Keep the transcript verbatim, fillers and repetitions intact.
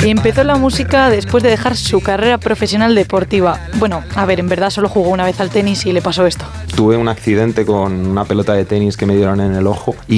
Empezó la música después de dejar su carrera profesional deportiva. Bueno, a ver, en verdad solo jugó una vez al tenis y le pasó esto. Tuve un accidente con una pelota de tenis que me dieron en el ojo y